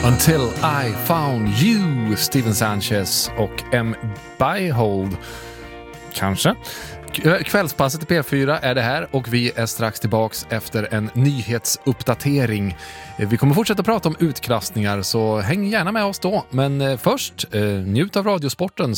Until I Found You, Steven Sanchez och M. Byhold. Kanske. Kvällspasset i P4 är det här och vi är strax tillbaks efter en nyhetsuppdatering. Vi kommer fortsätta prata om utklassningar så häng gärna med oss då. Men först, njut av Radiosporten